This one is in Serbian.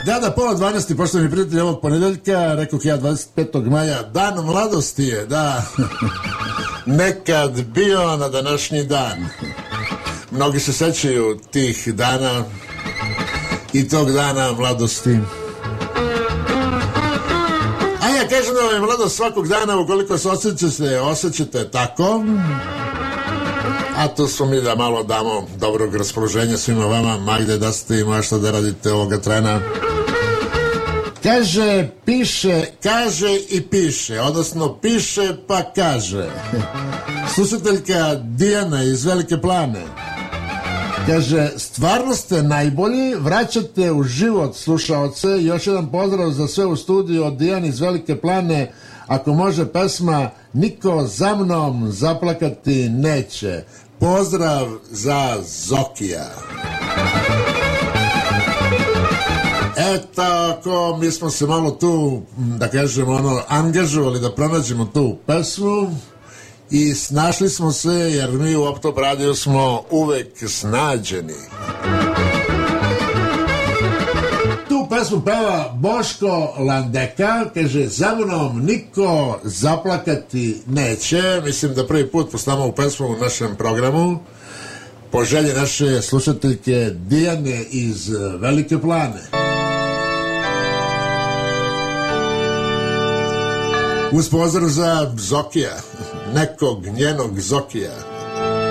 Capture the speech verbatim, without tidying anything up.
Da, da, pola dvanaesti, poštovani prijatelji, ovog ponedeljka, rekao ja dvadeset petog maja, dan mladosti je, da, nekad bio na današnji dan. Mnogi se sećaju tih dana i tog dana mladosti. A ja kažem da vam je mladost svakog dana, ukoliko se osjećate, osjećate tako. A tu smo mi da malo damo dobrog raspoloženja svima vama, ma gde da ste ima što da radite ovoga trena. Kaže, piše, kaže i piše, odnosno piše pa kaže. Slušateljka Dijana iz Velike Plane kaže, stvarno ste najbolji, vraćate u život slušaoce. Još jedan pozdrav za sve u studiju od Dijana iz Velike Plane. Ako može pesma Niko za mnom zaplakati neće. Pozdrav za Zokija. Eto, ako mi smo se malo tu, da kažemo, ono, angažovali da pronađemo tu pesmu i snašli smo se, jer mi u Optop Radio smo uvek snađeni. Tu pesmu peva Boško Landeka, kaže, za mnom niko zaplakati neće. Mislim da prvi put poslamo u pesmu u našem programu po želji naše slušateljke Dijane iz Velike Plane. Uz pozdrav za Zokija, nekog njenog Zokija.